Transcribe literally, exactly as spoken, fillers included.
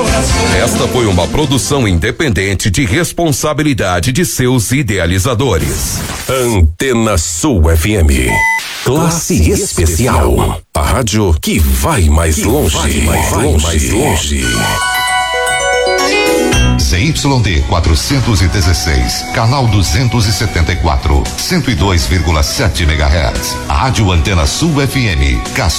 Esta foi uma produção independente de responsabilidade de seus idealizadores. Antena Sul F M. Classe especial. A rádio que vai mais longe. Vai mais longe. Z Y D quatrocentos e dezesseis, canal duzentos e setenta e quatro, cento e dois vírgula sete megahertz. Rádio Antena Sul F M, Castro